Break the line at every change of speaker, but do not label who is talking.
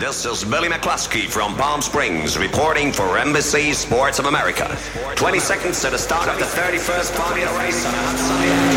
This is Billy McCluskey from Palm Springs reporting for NBC Sports of America. 20 seconds to the start of the 31st Formula race on a hot sunny day.